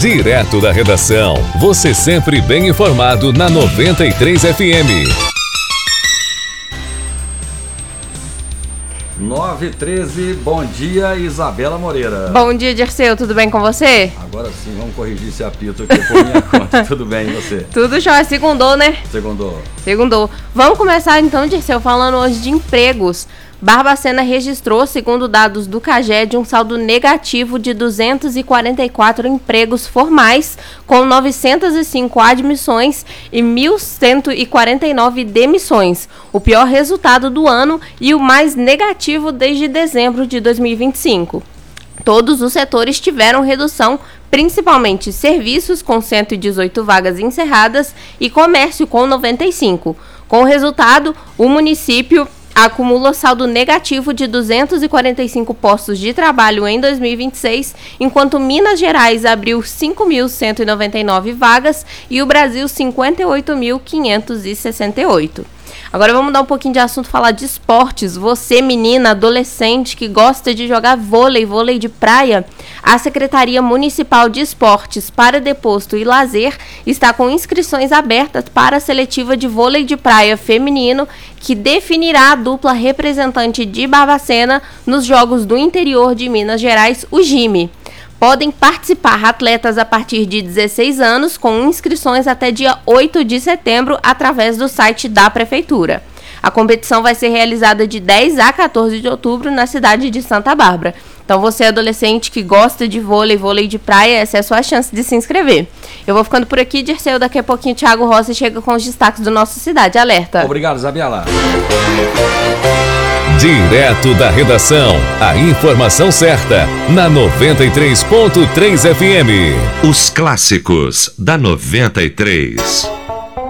Direto da redação, você sempre bem informado na 93 FM. 9h13, bom dia, Isabela Moreira. Bom dia, Dirceu, tudo bem com você? Agora sim, vamos corrigir esse apito aqui por minha conta. Tudo bem, e você? Tudo jóia, segundou, né? Segundou. Vamos começar então, Dirceu, falando hoje de empregos. Barbacena registrou, segundo dados do CAGED, um saldo negativo de 244 empregos formais, com 905 admissões e 1.149 demissões, o pior resultado do ano e o mais negativo desde dezembro de 2025. Todos os setores tiveram redução, principalmente serviços, com 118 vagas encerradas, e comércio, com 95. Com o resultado, o município acumula saldo negativo de 245 postos de trabalho em 2026, enquanto Minas Gerais abriu 5.199 vagas e o Brasil 58.568. Agora vamos mudar um pouquinho de assunto, falar de esportes. Você, menina, adolescente que gosta de jogar vôlei de praia, a Secretaria Municipal de Esportes, Paradeposto e Lazer está com inscrições abertas para a seletiva de vôlei de praia feminino, que definirá a dupla representante de Barbacena nos Jogos do Interior de Minas Gerais, o JIME. Podem participar atletas a partir de 16 anos, com inscrições até dia 8 de setembro, através do site da Prefeitura. A competição vai ser realizada de 10 a 14 de outubro na cidade de Santa Bárbara. Então, você adolescente que gosta de vôlei de praia, essa é a sua chance de se inscrever. Eu vou ficando por aqui, Dirceu. Daqui a pouquinho, Thiago Rossi chega com os destaques do nosso Cidade Alerta. Obrigado, Isabela. Direto da redação, a informação certa, na 93.3 FM. Os clássicos da 93.